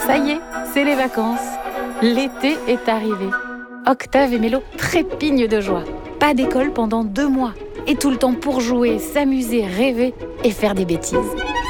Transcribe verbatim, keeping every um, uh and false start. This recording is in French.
Ça y est, c'est les vacances. L'été est arrivé. Octave et Mélo trépignent de joie. Pas d'école pendant deux mois. Et tout le temps pour jouer, s'amuser, rêver et faire des bêtises.